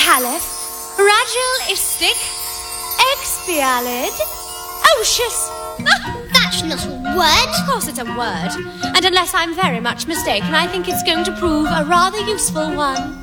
caliph, ragilistic, expialid, ocious. That's not a word. Of course it's a word. And unless I'm very much mistaken, I think it's going to prove a rather useful one.